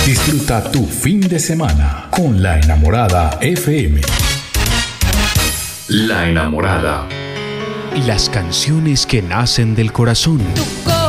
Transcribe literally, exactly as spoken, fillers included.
Disfruta tu fin de semana con La Enamorada F M. La Enamorada. Las canciones que nacen del corazón.